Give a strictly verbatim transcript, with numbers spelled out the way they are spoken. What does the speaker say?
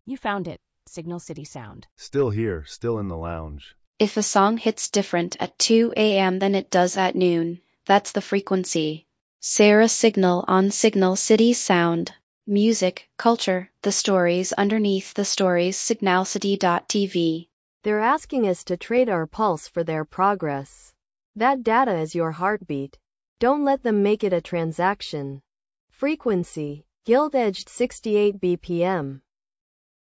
You found it. Signal City Sound. Still here, still in the lounge. If a song hits different at two a m than it does at noon, that's the frequency. Sarah Signal on Signal City Sound. Music, culture, the stories underneath the stories. signal city dot t v. They're asking us to trade our pulse for their progress. That data is your heartbeat. Don't let them make it a transaction. Frequency, gilt-edged sixty-eight B P M.